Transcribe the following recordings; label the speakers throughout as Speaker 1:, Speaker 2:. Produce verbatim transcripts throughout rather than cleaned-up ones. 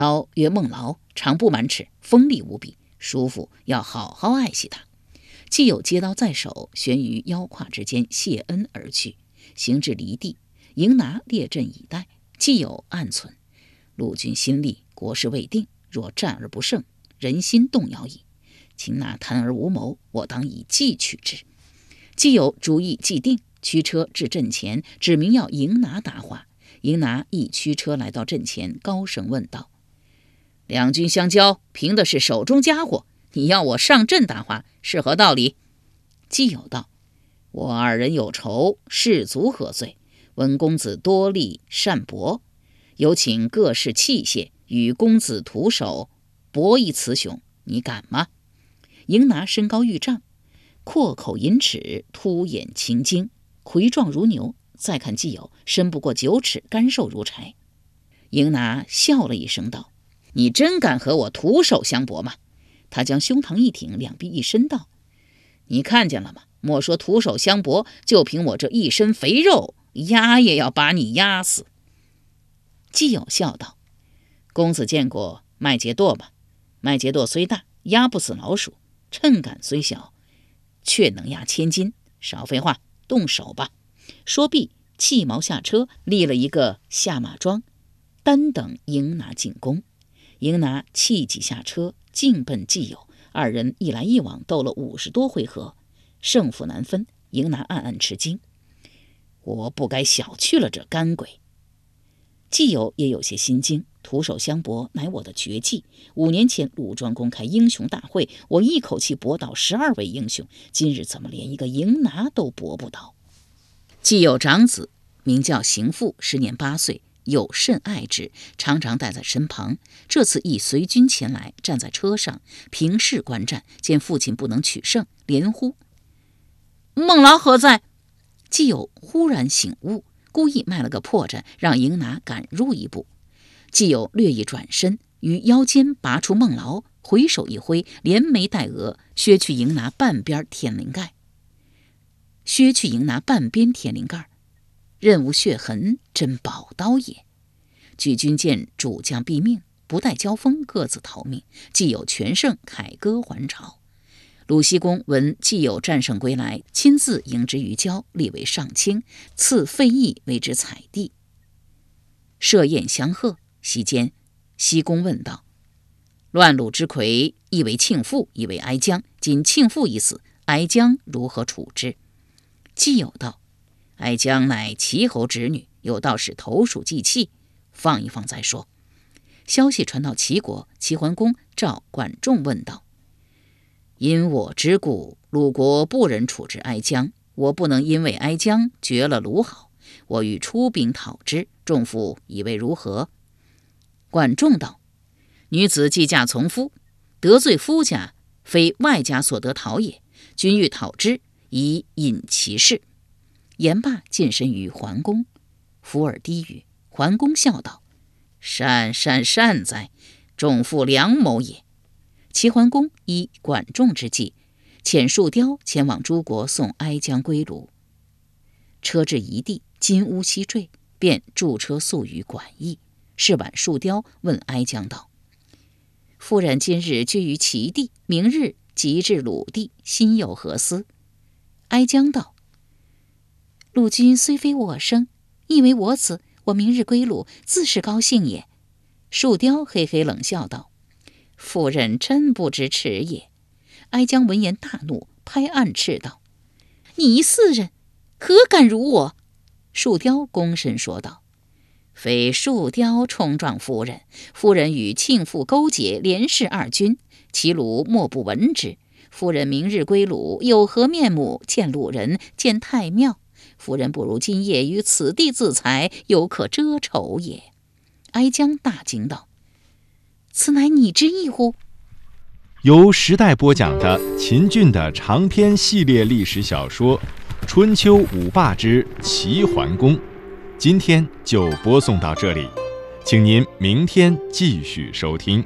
Speaker 1: 老曰孟劳，长不满尺，锋利无比，叔父要好好爱惜他。既有接刀在手，悬于腰胯之间，谢恩而去。行至离地，迎拿列阵以待。既有暗存，陆军心力，国事未定，若战而不胜，人心动摇矣。擒拿贪而无谋，我当以计取之。既有主意既定，驱车至阵前，指明要迎拿答话。迎拿亦驱车来到阵前，高声问道：两军相交，凭的是手中家伙，你要我上阵答话，是何道理？既有道：我二人有仇，士卒何罪？闻公子多力善搏，有请各式器械与公子徒手搏一雌雄，你敢吗？迎拿身高逾丈，阔口银齿，凸眼青睛，魁壮如牛。再看既有，身不过九尺，干瘦如柴。迎拿笑了一声道：你真敢和我徒手相搏吗？他将胸膛一挺，两臂一伸道：你看见了吗？莫说徒手相搏，就凭我这一身肥肉，压也要把你压死。既有笑道：公子见过麦秸垛吗？麦秸垛虽大，压不死老鼠；秤杆虽小，却能压千斤。少废话，动手吧。说毕，弃矛下车，立了一个下马桩，单等迎拿进攻。迎拿气急下车，径奔既有，二人一来一往斗了五十多回合，胜负难分。迎拿暗暗吃惊，我不该小觑了这干鬼。既有也有些心惊，徒手相搏乃我的绝技。五年前鲁庄公开英雄大会，我一口气搏倒十二位英雄，今日怎么连一个迎拿都搏不倒？既有长子名叫邢父，时年八岁，有甚爱之，常常带在身旁。这次亦随军前来，站在车上平视观战，见父亲不能取胜，连呼：孟劳何在？既有忽然醒悟，故意卖了个破绽，让迎拿赶入一步。既有略一转身，于腰间拔出孟劳，回手一挥，连眉带额，削去迎拿半边天灵盖。削去迎拿半边天灵盖，任无血痕，真宝刀也。举军见主将毙命，不待交锋，各自逃命。既有全胜，凯歌还朝。鲁僖公闻既有战胜归来，亲自迎之于郊，立为上卿，赐费邑为之采地，设宴相贺。席间，僖公问道：乱鲁之魁，一为庆父，一为哀姜，今庆父已死，哀姜如何处之？既有道：哀姜乃齐侯侄女，有道是投鼠忌器，放一放再说。消息传到齐国，齐桓公召管仲问道：因我之故，鲁国不忍处置哀姜，我不能因为哀姜绝了鲁好，我欲出兵讨之，仲父以为如何？管仲道：女子既嫁从夫，得罪夫家，非外家所得讨也，君欲讨之，以引其事。言罢，近身于桓公，伏耳低语。桓公笑道：善善善哉，仲父良谋也。齐桓公依管仲之计，遣树雕前往诸国送哀姜归鲁。车至夷地，金乌西坠，便驻车宿于馆驿。是晚，树雕问哀姜道：夫人今日居于齐地，明日即至鲁地，心有何思？哀姜道：鲁君虽非我生，亦为我子，我明日归鲁，自是高兴也。树雕嘿嘿冷笑道：夫人真不知耻也。哀姜闻言大怒，拍案斥道：你四人何敢辱我？树雕躬身说道：非树雕冲撞夫人，夫人与庆父勾结，连氏二君，齐鲁莫不闻之。夫人明日归鲁，有何面目见鲁人，见太庙？夫人不如今夜于此地自裁，犹可遮丑也。哀姜大惊道：此乃你之意乎？
Speaker 2: 由时代播讲的秦俊的长篇系列历史小说《春秋五霸之齐桓公》，今天就播送到这里，请您明天继续收听。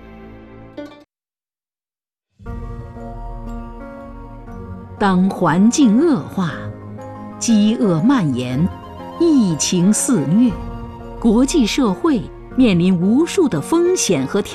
Speaker 3: 当环境恶化，饥饿蔓延，疫情肆虐，国际社会面临无数的风险和挑